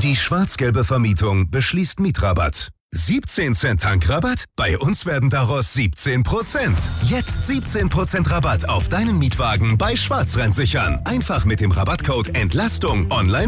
Die schwarz-gelbe Vermietung beschließt Mietrabatt. 17 Cent Tankrabatt? Bei uns werden daraus 17%. Jetzt 17% Rabatt auf deinen Mietwagen bei Schwarzrenn sichern. Einfach mit dem Rabattcode Entlastung online